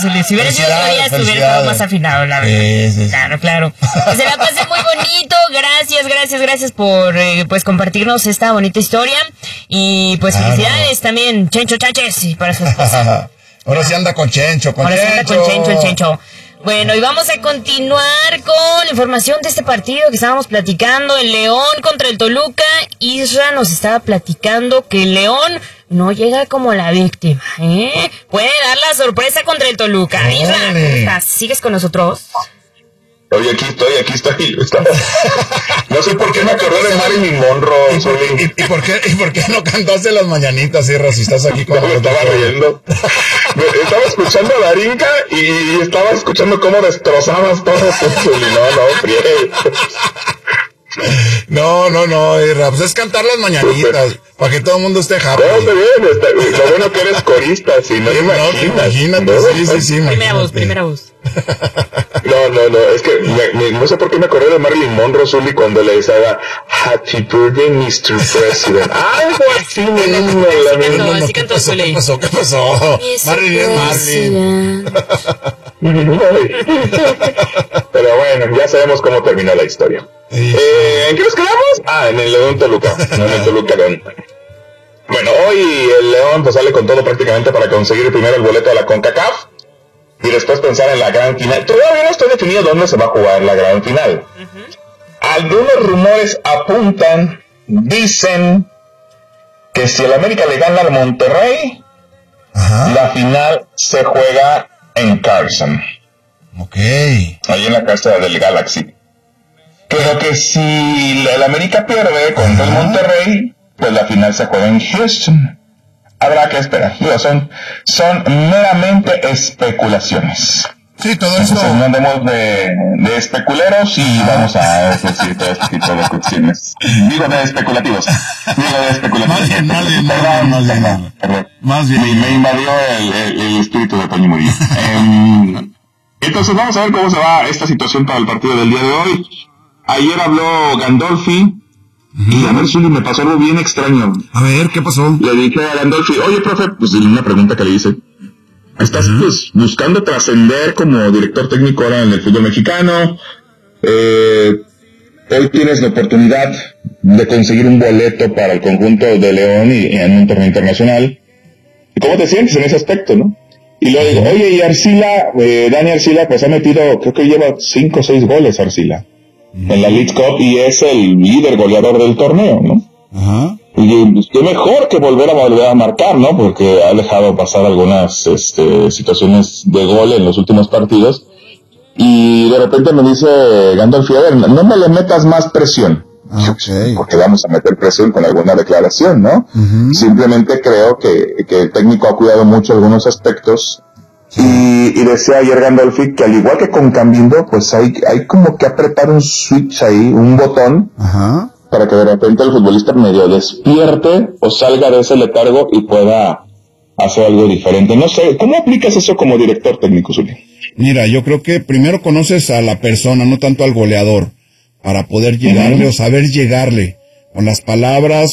Si hubiera sido otro día, estuviera estado más afinado, la verdad. Sí. Claro. Que se la pase muy bonito. Gracias por pues compartirnos esta bonita historia. Y pues felicidades también, Chencho Chánchez, para su esposa. Ahora sí anda con Chencho. Ahora sí anda con el Chencho. Bueno, y vamos a continuar con la información de este partido que estábamos platicando, el León contra el Toluca. Isra nos estaba platicando que el León no llega como la víctima, puede dar la sorpresa contra el Toluca. Isra, ¿cómo estás? ¿Sigues con nosotros? Oye, aquí estoy. No sé por qué me acordé de Marilyn Monroe. ¿Y por qué no cantaste las mañanitas, Isra, si estás aquí con nosotros? Me estaba riendo. Estaba escuchando a Darinka y estaba escuchando cómo destrozabas todo tu No, Isra, pues es cantar las mañanitas, para que todo el mundo esté happy. No, está bien, lo bueno que eres corista, si no imagínate, sí, Primera voz. No, es que no sé por qué me acordé de Marilyn Monroe, Zully, cuando le decía Happy Birthday, Mr. President. Algo así, así cantó Zully. ¿Qué pasó? Marilyn. Pero bueno, ya sabemos cómo terminó la historia. ¿En qué nos quedamos? En el León Toluca. En el Toluca León. Bueno, hoy el León pues sale con todo prácticamente para conseguir primero el boleto a la CONCACAF y después pensar en la gran final. Todavía no está definido dónde se va a jugar la gran final. Algunos rumores dicen que si el América le gana al Monterrey, la final se juega en Carson. Ok. Ahí en la casa del Galaxy. Pero que si el América pierde contra el Monterrey, pues la final se juega en Houston. Habrá que esperar. Son meramente especulaciones. Sí, todo eso. Entonces no andemos de especuleros y vamos a decir todo este tipo de cuestiones. Digo de especulativos. Más bien. Me invadió el espíritu de Toño Murillo. Entonces vamos a ver cómo se va esta situación para el partido del día de hoy. Ayer habló Gandolfi y a ver, Zully, me pasó algo bien extraño. A ver, ¿qué pasó? Le dije a Gandolfi, oye, profe, pues una pregunta que le hice. ¿Estás pues buscando trascender como director técnico ahora en el fútbol mexicano? Hoy tienes la oportunidad de conseguir un boleto para el conjunto de León y en un torneo internacional. ¿Y cómo te sientes en ese aspecto, no? Y luego digo, oye, y Arcila, Dani Arcila, pues ha metido, creo que lleva 5 o 6 goles Arcila en la League Cup y es el líder goleador del torneo, ¿no? Y qué mejor que volver a marcar, ¿no? Porque ha dejado pasar algunas situaciones de gol en los últimos partidos. Y de repente me dice Gandolfi, a ver, no me le metas más presión. Porque vamos a meter presión con alguna declaración, ¿no? Simplemente creo que el técnico ha cuidado mucho algunos aspectos. Y decía ayer Gandolfi que al igual que con Cambindo, pues hay como que apretar un switch ahí, un botón, para que de repente el futbolista medio despierte o salga de ese letargo y pueda hacer algo diferente. No sé, ¿cómo aplicas eso como director técnico, Zully? Mira, yo creo que primero conoces a la persona, no tanto al goleador, para poder llegarle o saber llegarle con las palabras